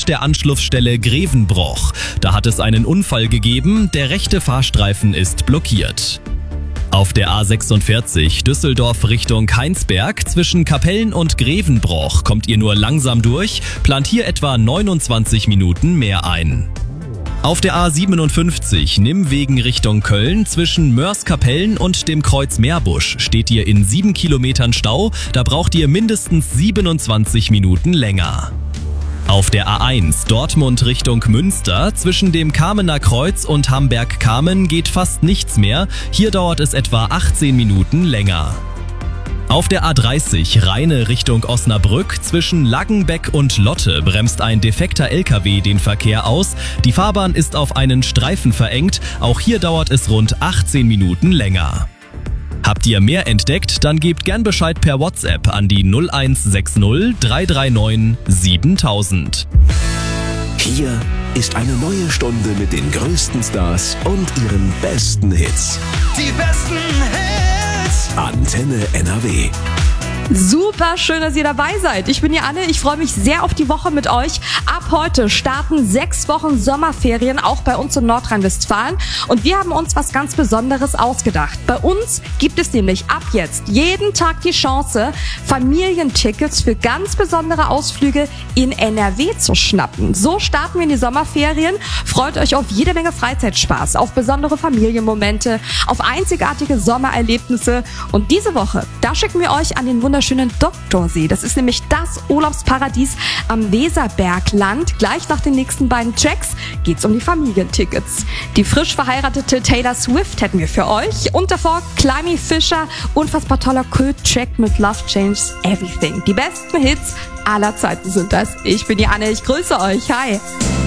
mit der Anschlussstelle Grevenbroich. Da hat es einen Unfall gegeben, der rechte Fahrstreifen ist blockiert. Auf der A46 Düsseldorf Richtung Heinsberg zwischen Kapellen und Grevenbroich kommt ihr nur langsam durch, plant hier etwa 29 Minuten mehr ein. Auf der A57 Nimwegen Richtung Köln zwischen Moerskapellen und dem Kreuz Meerbusch steht ihr in 7 Kilometern Stau, da braucht ihr mindestens 27 Minuten länger. Auf der A1 Dortmund Richtung Münster zwischen dem Kamener Kreuz und Hamberg-Kamen geht fast nichts mehr, hier dauert es etwa 18 Minuten länger. Auf der A30 Rheine Richtung Osnabrück zwischen Laggenbeck und Lotte bremst ein defekter LKW den Verkehr aus. Die Fahrbahn ist auf einen Streifen verengt, auch hier dauert es rund 18 Minuten länger. Habt ihr mehr entdeckt, dann gebt gern Bescheid per WhatsApp an die 0160 339 7000. Hier ist eine neue Stunde mit den größten Stars und ihren besten Hits. Die besten Hits. Antenne NRW. Super schön, dass ihr dabei seid. Ich bin die Anne, ich freue mich sehr auf die Woche mit euch. Ab heute starten 6 Wochen Sommerferien, auch bei uns in Nordrhein-Westfalen. Und wir haben uns was ganz Besonderes ausgedacht. Bei uns gibt es nämlich ab jetzt jeden Tag die Chance, Familientickets für ganz besondere Ausflüge in NRW zu schnappen. So starten wir in die Sommerferien. Freut euch auf jede Menge Freizeitspaß, auf besondere Familienmomente, auf einzigartige Sommererlebnisse. Und diese Woche, da schicken wir euch an den wunderschönen Doktorsee. Das ist nämlich das Urlaubsparadies am Weserbergland. Gleich nach den nächsten beiden Tracks geht's um die Familientickets. Die frisch verheiratete Taylor Swift hätten wir für euch. Und davor Climby Fisher, unfassbar toller Kult-Track mit Love Changes Everything. Die besten Hits aller Zeiten sind das. Ich bin die Anne, ich grüße euch. Hi!